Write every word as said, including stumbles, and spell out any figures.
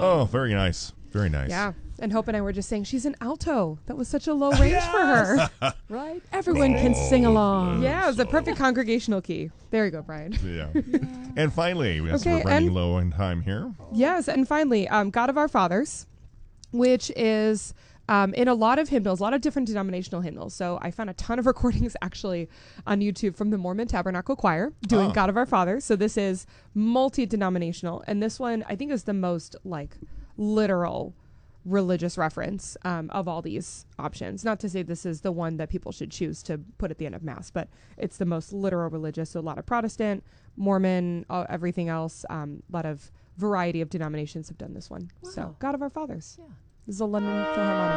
Oh, very nice. Very nice. Yeah. And Hope and I were just saying she's an alto. That was such a low range for her. Right? Everyone can sing along. Yeah, it was a perfect congregational key. There you go, Brian. Yeah. And finally, we have Okay, we're running and- low on time here. Yes, and finally, um, God of Our Fathers, which is um, in a lot of hymnals, a lot of different denominational hymnals. So I found a ton of recordings actually on YouTube from the Mormon Tabernacle Choir doing Oh. God of Our Fathers. So this is multi-denominational, and this one I think is the most like literal religious reference um, of all these options. Not to say this is the one that people should choose to put at the end of Mass, but it's the most literal religious. So a lot of Protestant, Mormon, uh, everything else, um, a lot of variety of denominations have done this one. Wow. So God of Our Fathers. Yeah. This is a London Philharmonic.